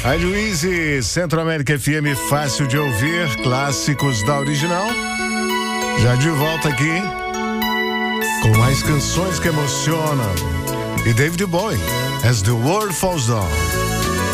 Rádio Easy, Centro América FM, fácil de ouvir, clássicos da original. Já de volta aqui, com mais canções que emocionam. E David Bowie, As the World Falls Down.